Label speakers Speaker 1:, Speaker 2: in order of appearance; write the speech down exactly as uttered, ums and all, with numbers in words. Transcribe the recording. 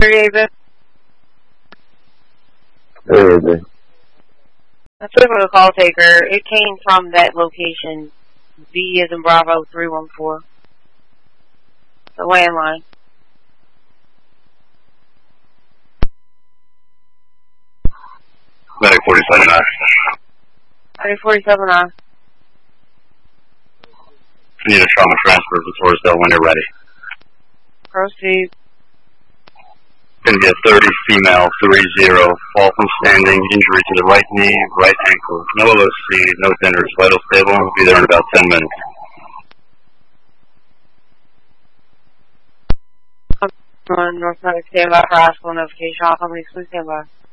Speaker 1: David.
Speaker 2: Hey, David.
Speaker 1: I took a call taker. It came from that location. B as in Bravo three one four. The landline.
Speaker 3: Medic forty-seven nine.
Speaker 1: Medic forty-seven nine.
Speaker 3: Need a trauma transfer to Torresdale when you're ready.
Speaker 1: Proceed.
Speaker 3: Going to be a thirty female, three zero, fall from standing, injury to the right knee, right ankle. No L O C, no tenders, vital stable. We'll be there in about ten minutes.
Speaker 1: On North Medic, stand by for hospital notification. All companies, please stand by.